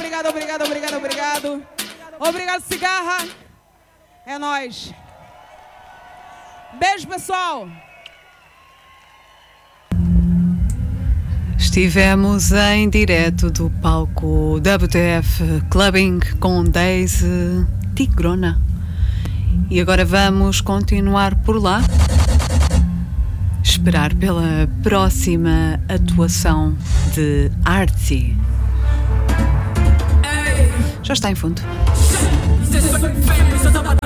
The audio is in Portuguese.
obrigado, obrigado, obrigado, obrigado. Obrigado, Cigarra. É nóis. Beijo, pessoal. Estivemos em direto do palco WTF Clubbing com Daisy Tigrona. E agora vamos continuar por lá. Esperar pela próxima atuação de Artsy. Já está em fundo.